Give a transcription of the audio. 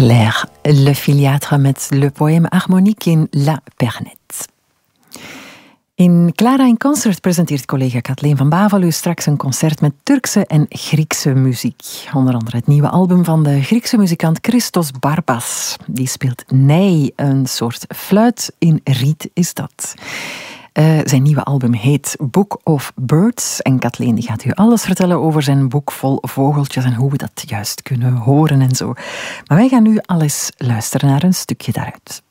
Claire Le Filiatre met le poème harmonique in La Pernette. In Clara in Concert presenteert collega Kathleen van Bavel u straks een concert met Turkse en Griekse muziek. Onder andere het nieuwe album van de Griekse muzikant Christos Barbas. Die speelt ney, een soort fluit in riet is dat. Zijn nieuwe album heet Book of Birds. En Kathleen die gaat u alles vertellen over zijn boek vol vogeltjes en hoe we dat juist kunnen horen en zo. Maar wij gaan nu al eens luisteren naar een stukje daaruit.